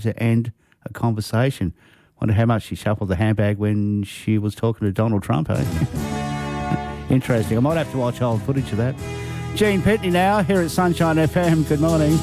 to end a conversation. Wonder how much she shuffled the handbag when she was talking to Donald Trump, eh? Interesting. I might have to watch old footage of that. Gene Pitney now, here at Sunshine FM. Good morning.